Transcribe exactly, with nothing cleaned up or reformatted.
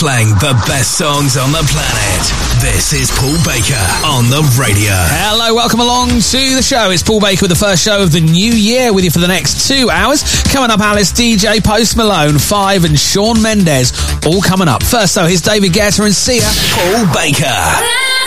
playing the best songs on the planet. This is Paul Baker on the radio. Hello, welcome along to the show. It's Paul Baker with the first show of the new year with you for the next two hours. Coming up, Alice, D J, Post Malone, Five and Shawn Mendes. All coming up. First, though, here's David Guetta and Sia. Paul Baker.